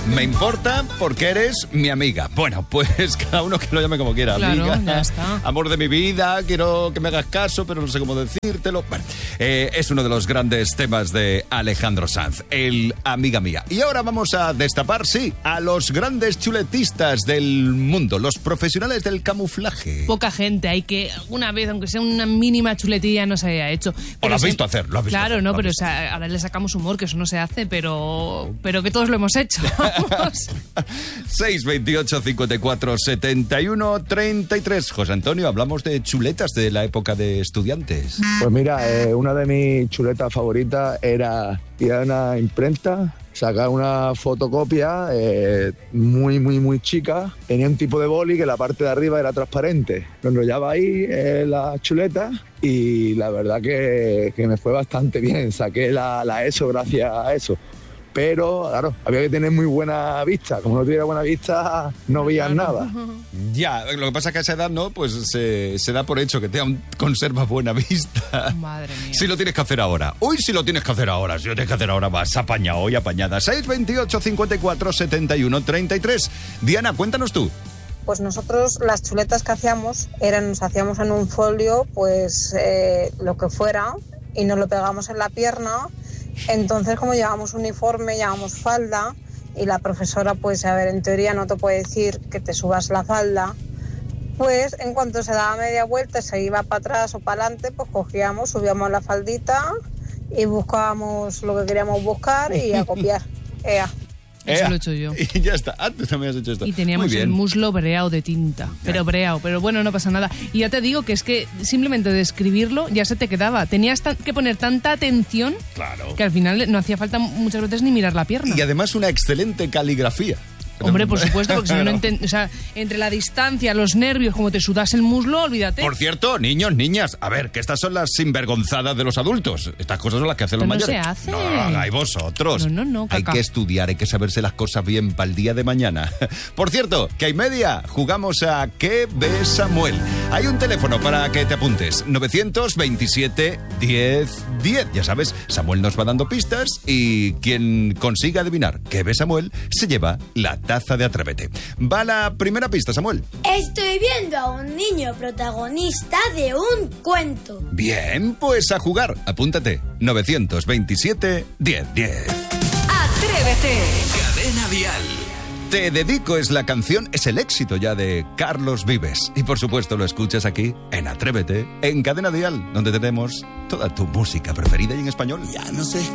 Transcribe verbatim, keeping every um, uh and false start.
Me importa porque eres mi amiga. Bueno, pues cada uno que lo llame como quiera. Claro, amiga, ya está. Amor de mi vida, quiero que me hagas caso, pero no sé cómo decírtelo. Bueno, eh, es uno de los grandes temas de Alejandro Sanz, el amiga mía. Y ahora vamos a destapar, sí, a los grandes chuletistas del mundo, los profesionales del camuflaje. Poca gente, hay que alguna vez, aunque sea una mínima chuletilla, no se haya hecho. O Pero lo has se... visto hacer, lo has visto Claro, hacer, no, lo has pero o visto. sea, ahora le sacamos humor, que eso no se hace, pero pero que todos lo hemos hecho. seis veintiocho, cincuenta y cuatro, setenta y uno, treinta y tres. José Antonio, hablamos de chuletas de la época de estudiantes. Pues mira, eh, una de mis chuletas favoritas era ir a una imprenta, sacar una fotocopia eh, muy, muy, muy chica. Tenía un tipo de boli que la parte de arriba era transparente. Lo enrollaba ahí eh, la chuleta y la verdad que, que me fue bastante bien. Saqué la, la ESO gracias a eso. Pero, claro, había que tener muy buena vista. Como no tuviera buena vista, no veías nada. Ya, lo que pasa es que a esa edad, ¿no? Pues se, se da por hecho que te aún conservas buena vista. Madre mía. Si lo tienes que hacer ahora. Uy, si lo tienes que hacer ahora. Si lo tienes que hacer ahora, vas apañado y apañada. seis veintiocho, cincuenta y cuatro, setenta y uno, treinta y tres. Diana, cuéntanos tú. Pues nosotros las chuletas que hacíamos eran, nos hacíamos en un folio, pues eh, lo que fuera, y nos lo pegamos en la pierna. Entonces, como llevamos uniforme, llevamos falda, y la profesora, pues, a ver, en teoría no te puede decir que te subas la falda, pues en cuanto se daba media vuelta, se iba para atrás o para adelante, pues cogíamos, subíamos la faldita y buscábamos lo que queríamos buscar y a copiar. Ea. Eso Ea. lo he hecho yo. Y ya está. Ah, tú también has hecho esto. Y teníamos Muy el bien. muslo breao de tinta. Pero breao, pero bueno, no pasa nada. Y ya te digo que es que simplemente de escribirlo ya se te quedaba. Tenías ta- que poner tanta atención Claro. que al final no hacía falta muchas veces ni mirar la pierna. Y además una excelente caligrafía. Hombre, por supuesto, porque si no, no enten- o sea, entre la distancia, los nervios, como te sudas el muslo, olvídate. Por cierto, niños, niñas, a ver, que estas son las sinvergonzadas de los adultos. Estas cosas son las que hacen los Pero no mayores. se hace. No, no lo hagáis vosotros. No, no, no, Hay caca. que estudiar, hay que saberse las cosas bien para el día de mañana. Por cierto, que hay media, jugamos a ¿Qué ve Samuel? Hay un teléfono para que te apuntes. novecientos veintisiete, diez, diez. Ya sabes, Samuel nos va dando pistas y quien consiga adivinar ¿Qué ve Samuel? Se lleva la taza de Atrévete. Va la primera pista, Samuel. Estoy viendo a un niño protagonista de un cuento. Bien, pues a jugar. Apúntate. novecientos veintisiete, diez, diez. Atrévete. Cadena Dial. Te dedico es la canción, es el éxito ya de Carlos Vives. Y por supuesto lo escuchas aquí en Atrévete, en Cadena Dial, donde tenemos toda tu música preferida y en español. Ya no sé